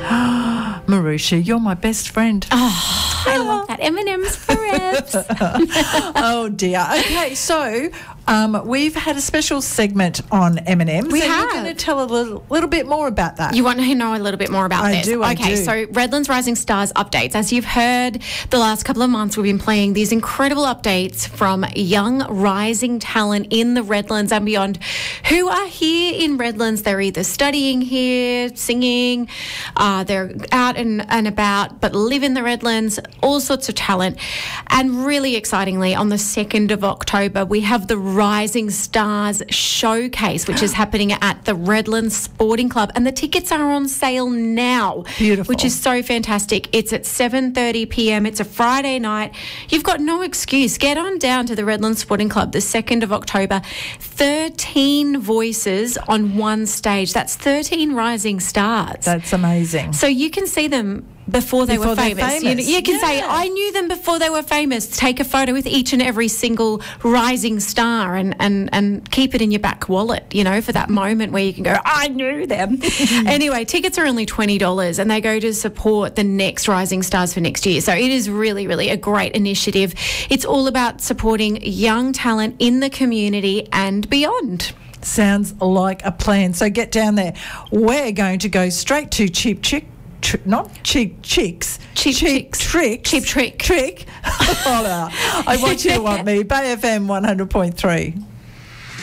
Marusha, you're my best friend. Oh, I love that. M&M's for Rebs. Oh, dear. Okay, so we've had a special segment on M&M's. We and have. You're going to tell a little bit more about that. You want to know a little bit more about this? I Okay, do. so Redlands Rising Stars updates. As you've heard, the last couple of months we've been playing these incredible updates from young rising talent in the Redlands and beyond who are here in Redlands. They're either studying here, singing, they're out and about, but live in the Redlands, all sorts of talent. And really excitingly, on the 2nd of October, we have the Rising Stars Showcase, which is happening at the Redlands Sporting Club. And the tickets are on sale now. Beautiful. Which is so fantastic. It's at 7:30 p.m. It's a Friday night. You've got no excuse. Get on down to the Redlands Sporting Club the 2nd of October. 13 voices on one stage. That's 13 rising stars. That's amazing. So you can see them before they were they're famous. famous. You can say, Yeah. I knew them before they were famous. Take a photo with each and every single rising star and keep it in your back wallet, for that moment where you can go, I knew them. Anyway, tickets are only $20 and they go to support the next rising stars for next year. So it is really, really a great initiative. It's all about supporting young talent in the community and beyond. Sounds like a plan. So get down there. We're going to go straight to Cheap Chick. Not Cheap Chicks. Cheap Chicks. Tricks. Cheap Trick. Trick. Oh, no. I want you to want me. Bay FM 100.3.